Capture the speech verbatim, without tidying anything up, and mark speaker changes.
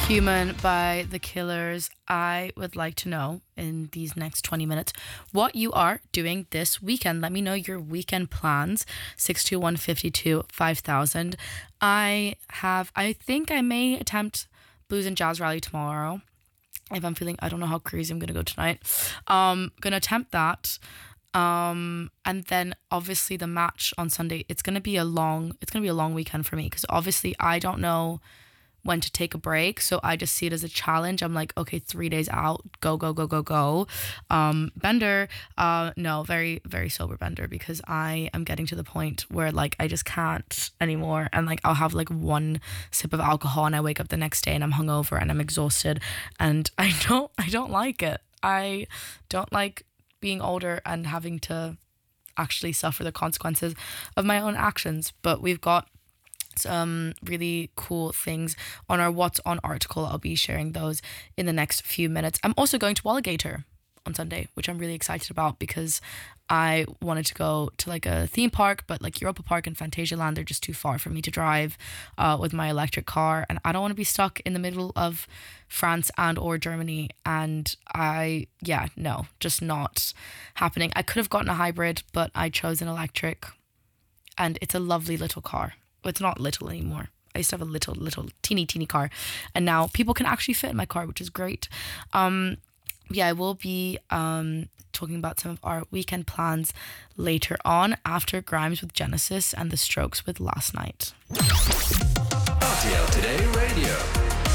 Speaker 1: Human by The Killers. I would like to know in these next twenty minutes what you are doing this weekend. Let me know your weekend plans. six two one, five two, five thousand. I have, I think I may attempt Blues and Jazz Rally tomorrow. If I'm feeling, I don't know how crazy I'm going to go tonight. Um, going to attempt that. Um, and then obviously the match on Sunday, it's going to be a long, it's going to be a long weekend for me because obviously I don't know when to take a break, so I just see it as a challenge. I'm like, okay, three days out, go go go go go. um Bender, uh no, very very sober Bender, because I am getting to the point where like I just can't anymore, and like I'll have like one sip of alcohol and I wake up the next day and I'm hungover and I'm exhausted, and I don't I don't like it. I don't like being older and having to actually suffer the consequences of my own actions. But we've got some really cool things on our What's On article. I'll be sharing those in the next few minutes. I'm also going to Walligator on Sunday, which I'm really excited about because I wanted to go to like a theme park, but like Europa Park and Phantasialand, they're just too far for me to drive uh, with my electric car, and I don't want to be stuck in the middle of France and or Germany. And I, yeah, no, just not happening. I could have gotten a hybrid, but I chose an electric, and it's a lovely little car. It's not little anymore. I used to have a little, little, teeny, teeny car, and now people can actually fit in my car, which is great. Um, yeah, I will be um, talking about some of our weekend plans later on after Grimes with Genesis and The Strokes with Last Night.
Speaker 2: R T L Today Radio.